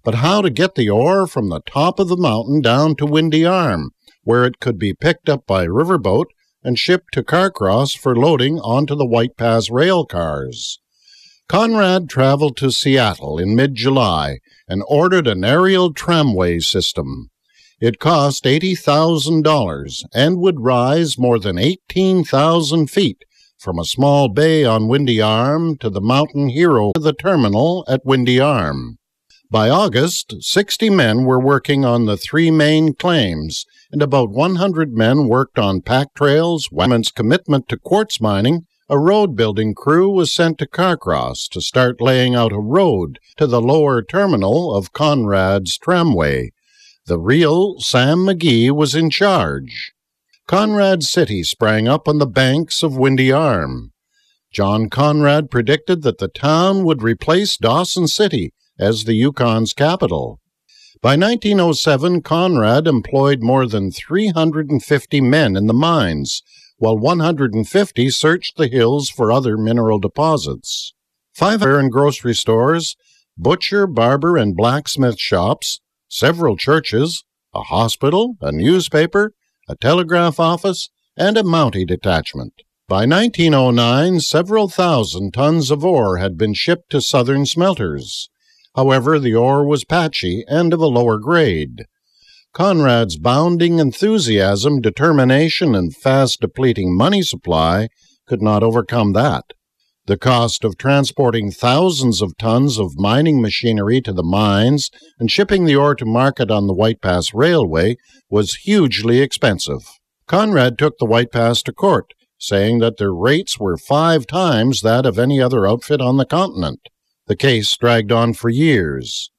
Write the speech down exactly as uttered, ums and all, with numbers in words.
but how to get the ore from the top of the mountain down to Windy Arm, where it could be picked up by riverboat and shipped to Carcross for loading onto the White Pass rail cars. Conrad traveled to Seattle in mid-July and ordered an aerial tramway system. It cost eighty thousand dollars and would rise more than eighteen thousand feet from a small bay on Windy Arm to the Mountain Hero to the terminal at Windy Arm. By August, sixty men were working on the three main claims, and about one hundred men worked on pack trails. Women's commitment to quartz mining, a road-building crew was sent to Carcross to start laying out a road to the lower terminal of Conrad's tramway. The real Sam McGee was in charge. Conrad City sprang up on the banks of Windy Arm. John Conrad predicted that the town would replace Dawson City as the Yukon's capital. By nineteen oh seven, Conrad employed more than three hundred fifty men in the mines, while one hundred fifty searched the hills for other mineral deposits. Five and grocery stores, butcher, barber, and blacksmith shops, several churches, a hospital, a newspaper, a telegraph office, and a Mountie detachment. By nineteen oh nine, several thousand tons of ore had been shipped to southern smelters. However, the ore was patchy and of a lower grade. Conrad's bounding enthusiasm, determination, and fast-depleting money supply could not overcome that. The cost of transporting thousands of tons of mining machinery to the mines and shipping the ore to market on the White Pass Railway was hugely expensive. Conrad took the White Pass to court, saying that their rates were five times that of any other outfit on the continent. The case dragged on for years.